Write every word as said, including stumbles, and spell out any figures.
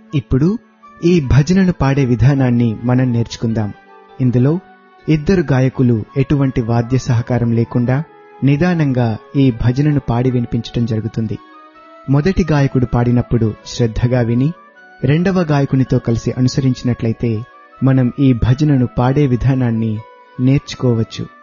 ఇప్పుడు ఈ భజనను పాడే విధానాన్ని మనం నేర్చుకుందాం. ఇందులో ఇద్దరు గాయకులు ఎటువంటి వాద్య సహకారం లేకుండా నిదానంగా ఈ భజనను పాడి వినిపించటం జరుగుతుంది. మొదటి గాయకుడు పాడినప్పుడు శ్రద్ధగా విని రెండవ గాయకునితో కలిసి అనుసరించినట్లయితే మనం ఈ భజనను పాడే విధానాన్ని నేర్చుకోవచ్చు.